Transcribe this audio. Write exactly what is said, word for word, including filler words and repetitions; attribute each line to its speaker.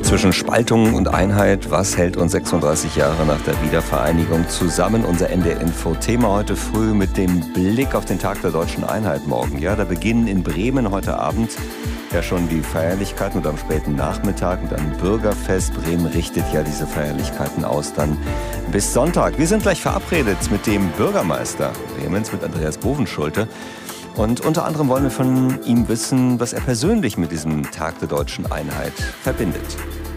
Speaker 1: zwischen Spaltung und Einheit. Was hält uns sechsunddreißig Jahre nach der Wiedervereinigung zusammen? Unser N D R-Info-Thema heute früh mit dem Blick auf den Tag der deutschen Einheit morgen. Ja, da beginnen in Bremen heute Abend ja schon die Feierlichkeiten und am späten Nachmittag mit einem Bürgerfest. Bremen richtet ja diese Feierlichkeiten aus dann bis Sonntag. Wir sind gleich verabredet mit dem Bürgermeister Bremens, mit Andreas Bovenschulte. Und unter anderem wollen wir von ihm wissen, was er persönlich mit diesem Tag der deutschen Einheit verbindet.